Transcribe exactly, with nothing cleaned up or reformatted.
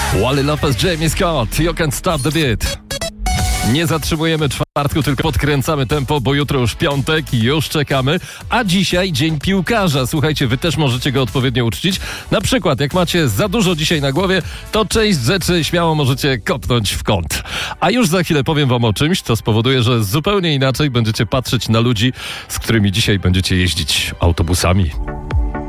Wally Lopez, Jamie Scott, You Can't Stop the Beat. Nie zatrzymujemy czwartku, tylko podkręcamy tempo, bo jutro już piątek i już czekamy. A dzisiaj dzień piłkarza. Słuchajcie, wy też możecie go odpowiednio uczcić. Na przykład, jak macie za dużo dzisiaj na głowie, to część rzeczy śmiało możecie kopnąć w kąt. A już za chwilę powiem wam o czymś, co spowoduje, że zupełnie inaczej będziecie patrzeć na ludzi, z którymi dzisiaj będziecie jeździć autobusami.